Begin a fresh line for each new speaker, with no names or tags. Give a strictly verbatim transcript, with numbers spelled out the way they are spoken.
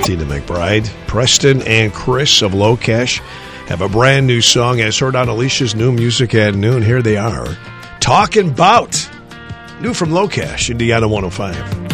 Tina McBride. Preston and Chris of LoCash have a brand new song as heard on Alicia's New Music at Noon. Here they are. Talking About. New from LoCash, Indiana one oh five.